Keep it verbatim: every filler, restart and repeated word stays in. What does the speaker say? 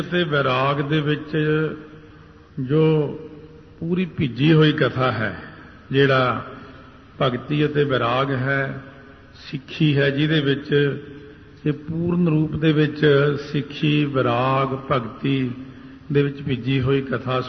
ਤੇ ਵੈਰਾਗ ਦੇ ਵਿੱਚ ਜੋ ਪੂਰੀ ਭਿੱਜੀ ਹੋਈ ਕਥਾ ਹੈ, ਜਿਹੜਾ ਭਗਤੀ ਅਤੇ ਵੈਰਾਗ ਹੈ, ਸਿੱਖੀ ਹੈ, ਜਿਹਦੇ ਵਿੱਚ ਇਹ ਪੂਰਨ ਰੂਪ ਦੇ ਵਿੱਚ ਸਿੱਖੀ, ਵੈਰਾਗ, ਭਗਤੀ ਦੇ ਵਿੱਚ ਭਿੱਜੀ ਹੋਈ ਕਥਾ